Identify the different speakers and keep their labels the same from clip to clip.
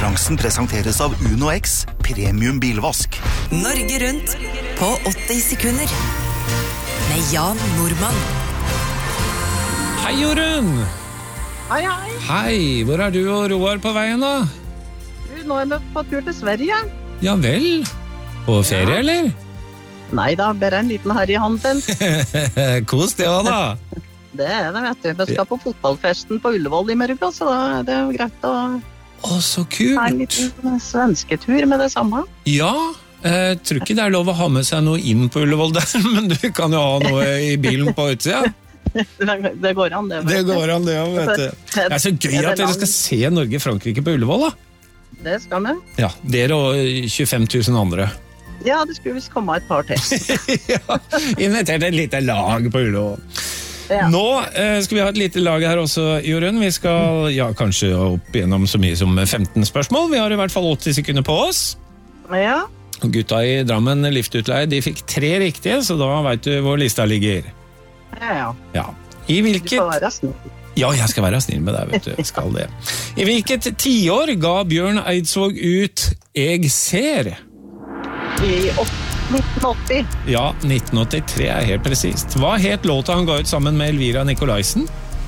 Speaker 1: Konkurransen presenteres av Uno X, premium bilvask.
Speaker 2: Norge rundt på 80 sekunder. Med Jan Normann.
Speaker 3: Hei, Jorunn!
Speaker 4: Hei.
Speaker 3: Hei, hvor er du og Roar på veien da?
Speaker 4: Nå er vi på tur til Sverige.
Speaker 3: Ja vel, på ferie eller?
Speaker 4: Nei da, bare en liten her i handel.
Speaker 3: Kos det også da.
Speaker 4: Det er det, vet du. Vi skal på fotballfesten på Ullevål i morgen, så da er det jo greit å
Speaker 3: Så
Speaker 4: ha en
Speaker 3: kult.
Speaker 4: liten svensketur med det samme.
Speaker 3: Ja, tror ikke det er lov å ha med seg noe inn på Ullevål der, men du kan jo ha noe i bilen på utsida.
Speaker 4: Det går an, det.
Speaker 3: Det går an det, vet du. Det er så gøy at dere skal se Norge-Frankrike på Ullevål da.
Speaker 4: Det skal vi.
Speaker 3: Ja, dere og 25 000 andre.
Speaker 4: Ja, det skulle visst komme et par til.
Speaker 3: Ja, invitert et lite lag på Ullevål.
Speaker 4: Ja.
Speaker 3: Nå skal vi ha et lite lag her også, Jorunn. Vi skal kanskje opp gjennom så mye som 15 spørsmål. Vi har i hvert fall 80 sekunder på oss.
Speaker 4: Ja.
Speaker 3: Og gutta i Drammen Liftutleie, de fikk 3 riktige, så da vet du hvor lista ligger.
Speaker 4: Ja.
Speaker 3: Ja. I
Speaker 4: Du
Speaker 3: hvilket...
Speaker 4: får være snill.
Speaker 3: Ja, jeg skal være snill med deg, vet du. Jeg skal det. I hvilket tiår ga Bjørn Eidsvåg ut Jeg ser?
Speaker 4: I 1980.
Speaker 3: Ja, 1983 er helt presist. Hva het låta han ga ut sammen med Elvira Nikolaisen?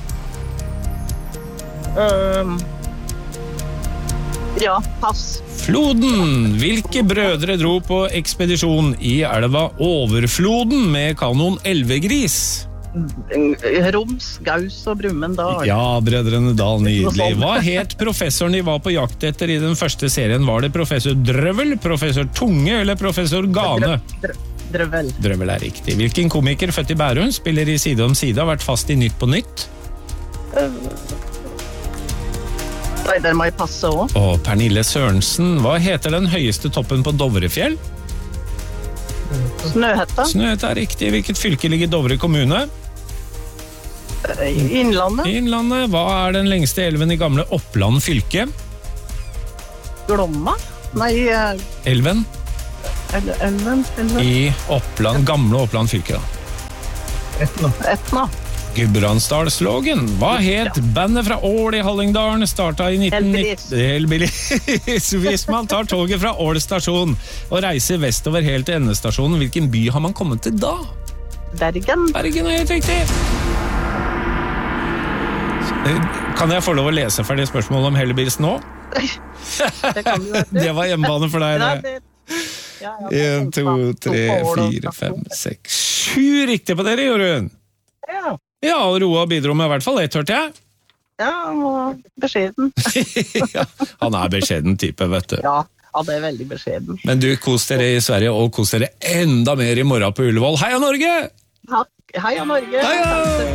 Speaker 4: Ja, pass.
Speaker 3: Floden. Hvilke brødre dro på ekspedisjon i elva Overfloden med kanon Elvegris?
Speaker 4: Roms, Gaus og Brumunddal.
Speaker 3: Ja, brødrene Dahl, nydelig. Hva het professoren de var på jakt etter i den første serien? Var det professor Drøvel, professor Tunge eller professor Gane?
Speaker 4: Drøvel.
Speaker 3: Drøvel er riktig. Hvilken komiker født i Bærum spiller i Side om side har vært fast i Nytt på Nytt?
Speaker 4: Nei, der må jeg passe også.
Speaker 3: Og Pernille Sørensen. Hva heter den høyeste toppen på Dovrefjell?
Speaker 4: Snøhetta.
Speaker 3: Snøhetta er riktig. Hvilket fylke ligger Dovre kommune?
Speaker 4: Innlandet.
Speaker 3: I Innlandet. Hva er den lengste elven i gamle Oppland fylke?
Speaker 4: Glomma? Nei,
Speaker 3: Elven
Speaker 4: Elven.
Speaker 3: i Oppland, gamle Oppland fylke.
Speaker 4: Etna.
Speaker 3: Gudbrandsdalslågen. Hva het bandet fra Ål i Hallingdalen? Starta i 1990... Hellbillies. Hvis man tar toget fra Ål stasjon og reiser vestover helt til endestasjonen, hvilken by har man kommet til da?
Speaker 4: Bergen.
Speaker 3: Bergen er helt riktig. Kan jeg få lov å lese ferdig spørsmålet om Hellbillies nå?
Speaker 4: Det kan du, vet du.
Speaker 3: Det var hjemmebane for deg,
Speaker 4: Ja,
Speaker 3: det.
Speaker 4: Ja,
Speaker 3: 1, 2, 3, 4, 5, 6, 7 riktig på dere, Jorunn.
Speaker 4: Ja,
Speaker 3: Ja, og Roa bidro med i hvert fall 1, hørte jeg.
Speaker 4: ja, og beskjeden.
Speaker 3: Ja, han er beskjeden type, vet du.
Speaker 4: Ja, det er veldig beskjeden.
Speaker 3: Men du, kos dere i Sverige, og kos dere enda mer i morgen på Ullevål. Heia Norge!
Speaker 4: Heia Norge!
Speaker 3: Heia!